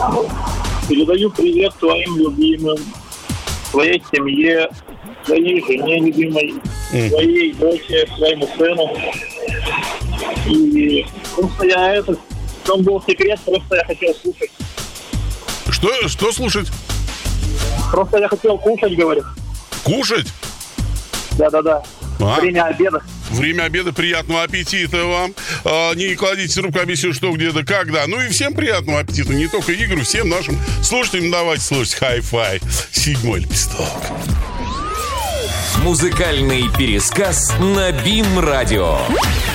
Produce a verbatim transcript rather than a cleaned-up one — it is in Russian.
Передаю привет твоим любимым, твоей семье, твоей жене любимой, mm. твоей дочери, своему сыну. И просто я это... Там был секрет, просто я хотел слушать. Что? Что слушать? Просто я хотел кушать, говорю. Кушать? Да-да-да. А? Время обеда. Время обеда. Приятного аппетита вам. А, не кладите руку, объясню, что, где, да, когда. Ну и всем приятного аппетита. Не только Игорю, всем нашим слушателям. Давайте слушать хай-фай. Седьмой лепесток. Музыкальный пересказ на БИМ-радио.